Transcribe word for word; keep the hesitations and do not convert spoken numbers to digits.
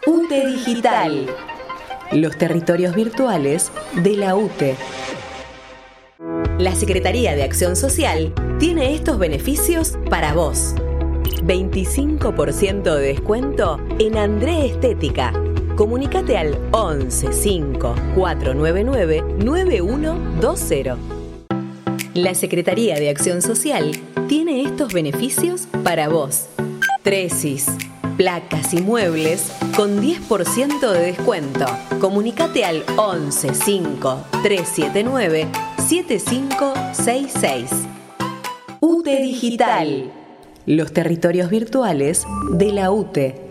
U T E Digital. Los territorios virtuales de la U T E. La Secretaría de Acción Social tiene estos beneficios para vos. veinticinco por ciento de descuento en André Estética. Comunicate al once cinco cuatro nueve nueve nueve uno dos cero. La Secretaría de Acción Social tiene estos beneficios para vos. Tresis, placas y muebles con diez por ciento de descuento. Comunicate al once cinco tres siete nueve siete cinco seis seis. U T E Digital. Los territorios virtuales de la U T E.